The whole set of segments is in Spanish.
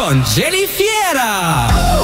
con Jenny Fiera.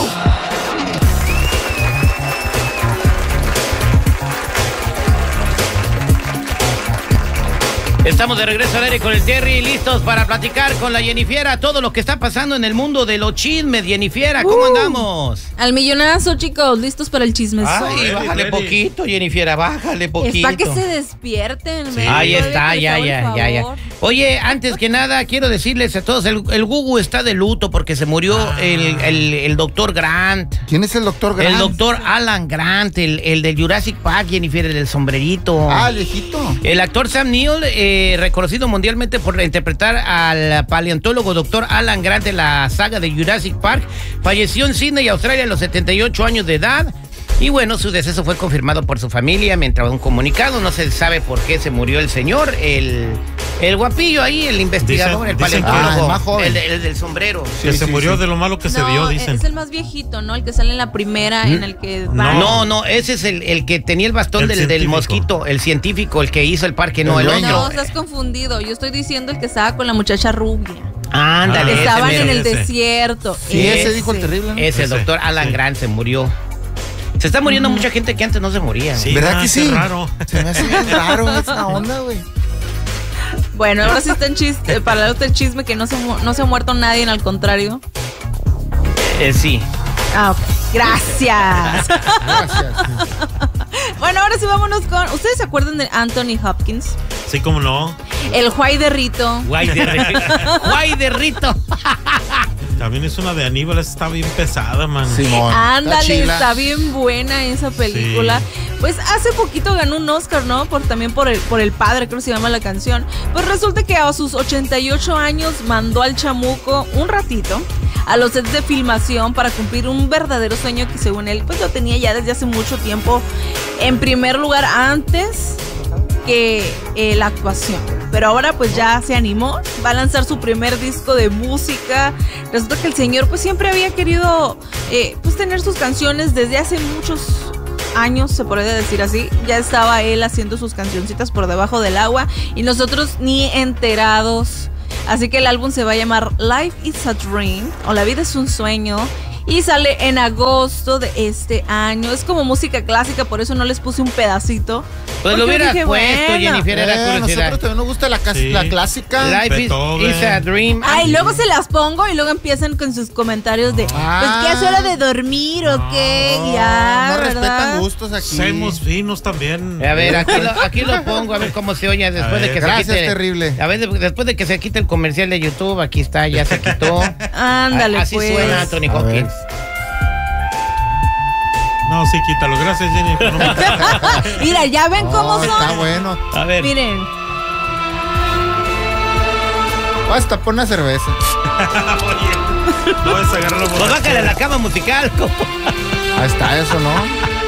Estamos de regreso al aire con el Terry, listos para platicar con la Jennifiera todo lo que está pasando en el mundo de los chismes. Jennifiera, ¿cómo andamos? Al millonazo, chicos, listos para el chismeso. Ay, bájale poquito, Jennifiera, bájale poquito. Es para que se despierten. Sí. Ahí está, ya. Oye, antes que nada, quiero decirles a todos, el Gugu está de luto porque se murió el doctor Grant. ¿Quién es el doctor Grant? El doctor Alan Grant, el del Jurassic Park, Jennifiera, el del sombrerito. Ah, el viejito. El actor Sam Neill, reconocido mundialmente por interpretar al paleontólogo doctor Alan Grant de la saga de Jurassic Park, falleció en Sydney, Australia, a los 78 años de edad. Y bueno, su deceso fue confirmado por su familia mientras un comunicado. No se sabe por qué se murió el señor, el guapillo ahí, el investigador, el paleontólogo, el más joven. El del sombrero. Que se murió de lo malo que se vio, dicen. Es el más viejito, ¿no? El que sale en la primera, en el que va. No, ese es el que tenía el bastón del mosquito, el científico, el que hizo el parque, no el otro. No, estás confundido. Yo estoy diciendo el que estaba con la muchacha rubia. Ándale. Estaban en el desierto. Sí, ese dijo el terrible, ¿no? Ese, el doctor Alan Grant se murió. Se está muriendo mucha gente que antes no se moría. Sí, ¿verdad que sí? Raro. Se me hace bien raro esa onda, güey. Bueno, ahora sí está en chiste, para el otro chisme que no se ha muerto nadie, al contrario. Sí. Ah, ok. Gracias. Bueno, ahora sí vámonos con... ¿Ustedes se acuerdan de Anthony Hopkins? Sí, cómo no. El Juay de Rito. Guay de Rito. También es una de Aníbal, está bien pesada, man. Simón. Ándale, está bien buena esa película. Sí. Pues hace poquito ganó un Oscar, ¿no? También por el padre, creo que se llama la canción. Pues resulta que a sus 88 años mandó al chamuco un ratito a los sets de filmación para cumplir un verdadero sueño que según él pues lo tenía ya desde hace mucho tiempo. En primer lugar, antes que la actuación. Pero ahora pues ya se animó, va a lanzar su primer disco de música. Resulta que el señor pues siempre había querido pues tener sus canciones desde hace muchos años, se podría decir así. Ya estaba él haciendo sus cancioncitas por debajo del agua y nosotros ni enterados. Así que el álbum se va a llamar Life is a Dream, o La vida es un sueño, y sale en agosto de este año. Es como música clásica, por eso no les puse un pedacito. Pues lo hubiera puesto, bueno. Jennifer, era curiosidad. Nosotros también nos gusta la clásica. Life is a Dream. Ay, luego se las pongo y luego empiezan con sus comentarios de, pues que es hora de dormir o qué, ya, no ¿verdad? respetan gustos aquí. Somos finos también. A ver, aquí lo pongo, a ver cómo se oye después de que gracias, se quite. terrible. A ver, después de que se quite el comercial de YouTube, aquí está, ya se quitó. Ándale, así pues. suena Anthony Hopkins. No, sí, quítalo. Gracias, Jennifer. Mira, ya ven cómo son. Está bueno. A ver. Miren. Basta, pon una cerveza. Oye, no vas a agarrar la Pues bájale a la cama musical. Ahí está eso, ¿no?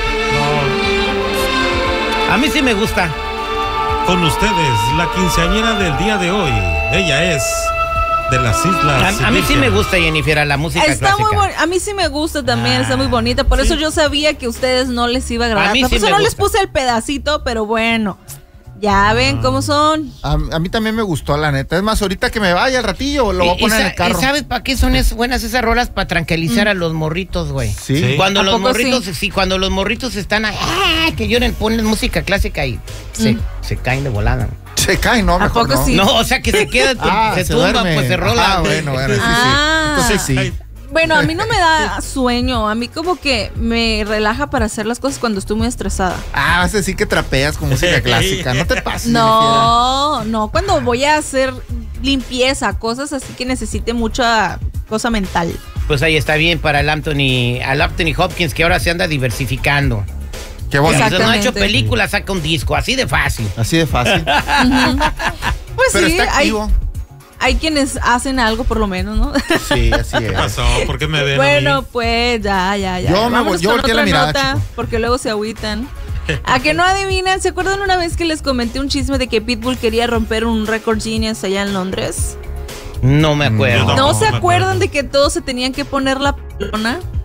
A mí sí me gusta. Con ustedes, la quinceañera del día de hoy. Ella es de las Islas. A mí sí me gusta, Jennifer, la música está clásica. Muy a mí sí me gusta también, está muy bonita. Por eso yo sabía que a ustedes no les iba a agradar. A mí Por sí eso me no gusta. les puse el pedacito, pero bueno. Ya ven cómo son. A mí también me gustó, la neta. Es más, ahorita que me vaya al ratillo, lo voy a poner en el carro. ¿Y sabes para qué son buenas esas rolas? Para tranquilizar a los morritos, güey. Sí. Cuando los morritos, sí? Cuando los morritos están que lloren, ponen música clásica y se caen de volada. Se caen, no, mejor ¿A poco no. sí? No, o sea que se quedan, se tumban, duerme. pues se rolan. Bueno, sí, sí. Entonces sí. Bueno, a mí no me da sueño, a mí como que me relaja para hacer las cosas cuando estoy muy estresada. Vas a decir que trapeas con música clásica, no te pases. No, cuando voy a hacer limpieza, cosas así que necesite mucha cosa mental. Pues ahí está bien para al Anthony Hopkins, que ahora se anda diversificando. Qué bonito. No ha hecho películas, saca un disco, así de fácil. Así de fácil. Pues pero sí, está activo. Hay quienes hacen algo por lo menos, ¿no? Sí, así es. ¿Qué pasó? ¿Por qué me ven Bueno, a mí? pues ya. Yo Vámonos con volteé la otra mirada, nota, chico. porque luego se agüitan. ¿A que no adivinan? ¿Se acuerdan una vez que les comenté un chisme de que Pitbull quería romper un récord Guinness allá en Londres? No me acuerdo. ¿No se acuerdan de que todos se tenían que poner la pelona?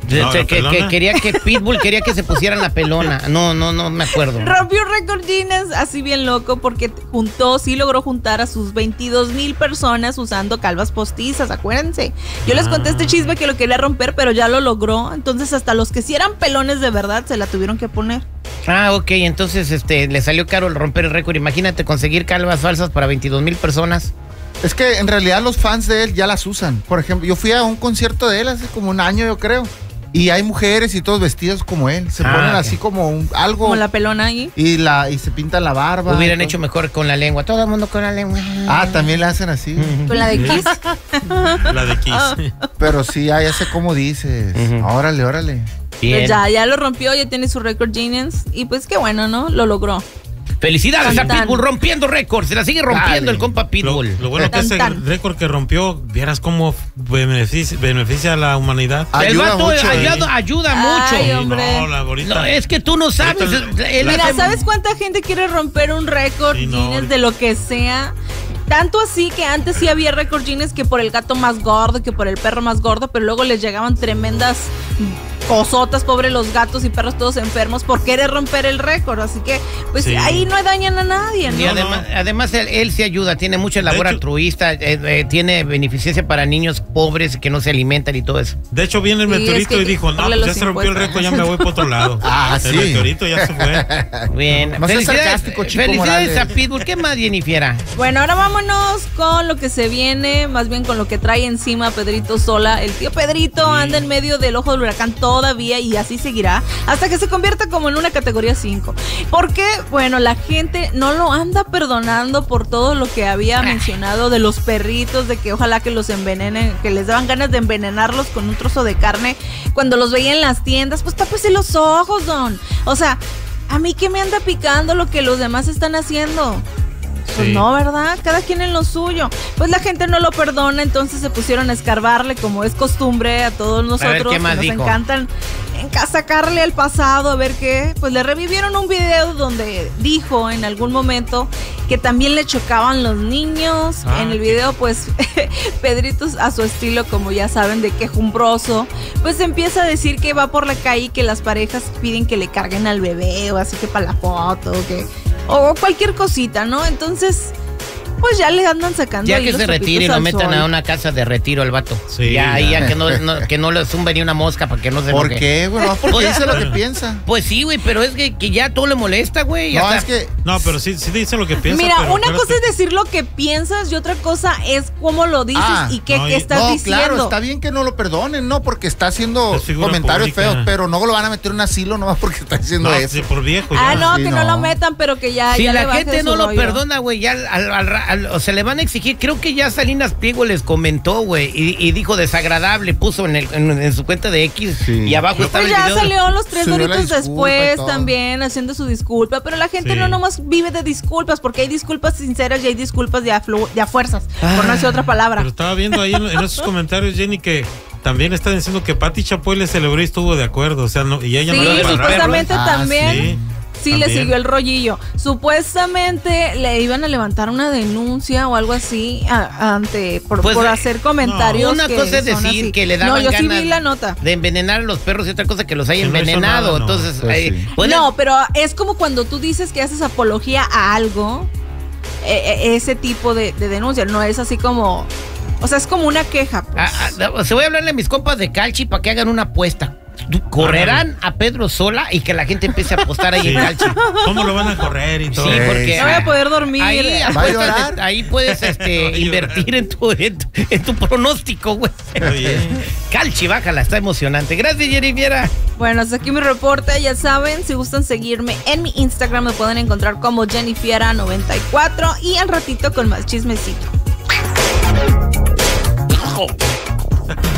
Quería que Pitbull quería que se pusieran la pelona. No me acuerdo. Rompió un récord Guinness así bien loco porque logró juntar a sus 22,000 personas usando calvas postizas, acuérdense. Yo les conté este chisme que lo quería romper, pero ya lo logró. Entonces hasta los que sí eran pelones de verdad se la tuvieron que poner. Ok, entonces le salió caro el romper el récord. Imagínate conseguir calvas falsas para 22,000 personas. Es que en realidad los fans de él ya las usan. Por ejemplo, yo fui a un concierto de él hace como un año, yo creo. Y hay mujeres y todos vestidos como él. Se ponen así como algo. Como la pelona ahí. Y se pintan la barba. Hubieran hecho mejor con la lengua. Todo el mundo con la lengua. También la hacen así. Con la de Kiss. La de Kiss. Pero sí, ya sé cómo dices. Órale. Pues ya lo rompió, ya tiene su récord Guinness. Y pues qué bueno, ¿no? Lo logró. Felicidades a Pitbull rompiendo récords. Se la sigue rompiendo el compa Pitbull. Lo bueno que ese récord que rompió, vieras cómo beneficia a la humanidad. El vato ayuda mucho. Ay, hombre. No, es que tú no sabes. Mira, ¿sabes cuánta gente quiere romper un récord Guinness de lo que sea? Tanto así que antes sí había récord Guinness que por el gato más gordo, que por el perro más gordo, pero luego les llegaban tremendas cosotas, pobres los gatos y perros todos enfermos por querer romper el récord, así que pues ahí no dañan a nadie, ¿no? Y además él se ayuda, tiene mucha labor altruista, tiene beneficencia para niños pobres que no se alimentan y todo eso. De hecho viene el meteorito y dijo, no, ya se rompió el récord, ya me voy para otro lado. El meteorito ya se fue. Bien, felicidades a Pitbull. ¿Qué más, Jennifer? Bueno, ahora vámonos con lo que se viene, más bien con lo que trae encima Pedrito Sola. El tío Pedrito anda en medio del ojo del huracán todavía y así seguirá hasta que se convierta como en una categoría 5. Porque, bueno, la gente no lo anda perdonando por todo lo que había mencionado de los perritos, de que ojalá que los envenenen, que les daban ganas de envenenarlos con un trozo de carne cuando los veía en las tiendas. Pues tápese los ojos, don. O sea, a mí que me anda picando lo que los demás están haciendo. Pues no, ¿verdad? Cada quien en lo suyo. Pues la gente no lo perdona, entonces se pusieron a escarbarle, como es costumbre a todos nosotros, que nos encantan sacarle al pasado, a ver qué. Pues le revivieron un video donde dijo en algún momento que también le chocaban los niños. En el video, pues, Pedrito, a su estilo, como ya saben, de quejumbroso, pues empieza a decir que va por la calle y que las parejas piden que le carguen al bebé, o así que para la foto, o cualquier cosita, ¿no? Entonces, pues ya le andan sacando. Ya que se retire y lo metan a una casa de retiro al vato. Sí, ya que no le zumbe ni una mosca para que no se enoje. ¿Por qué, güey? No, porque dice lo que piensa. Pues sí, güey, pero es que ya todo le molesta, güey. No, es que... No, pero sí dice lo que piensa. Mira, una cosa es decir lo que piensas y otra cosa es cómo lo dices y qué estás diciendo. Claro, está bien que no lo perdonen, ¿no? Porque está haciendo comentarios feos, pero no lo van a meter en un asilo nomás porque está diciendo eso. Sí, por viejo. No, que no lo metan, pero que ya. Si ya la gente no lo perdona, güey, ya o sea, le van a exigir. Creo que ya Salinas Pliego les comentó, güey, y dijo desagradable, puso en su cuenta de X y abajo estaba el video. Pues ya salió los 3 horitos después también haciendo su disculpa, pero la gente no nomás vive de disculpas, porque hay disculpas sinceras y hay disculpas de a fuerzas, por no decir otra palabra. Pero estaba viendo ahí en esos comentarios, Jenny, que también están diciendo que Pati Chapoy le celebró y estuvo de acuerdo, o sea, y ella no le va a supuestamente también. Sí, le también siguió el rollillo. Supuestamente le iban a levantar una denuncia o algo así por hacer comentarios. Una cosa es decir así, que le daban ganas sí vi la nota de envenenar a los perros y otra cosa que los haya envenenado. Nada, entonces, no, pero es como cuando tú dices que haces apología a algo, ese tipo de denuncia. No es así como, o sea, es como una queja. Pues. Se voy a hablarle a mis compas de Calchi para que hagan una apuesta. Correrán a Pedro Sola y que la gente empiece a apostar ahí en Calchi. ¿Cómo lo van a correr y todo? Sí, porque no voy a poder dormir. Ahí puedes invertir en tu pronóstico, güey. Calchi, bájala, está emocionante. Gracias, Jennifer. Bueno, hasta aquí mi reporte. Ya saben, si gustan seguirme en mi Instagram, me pueden encontrar como Jennifiera94 y al ratito con más chismecito.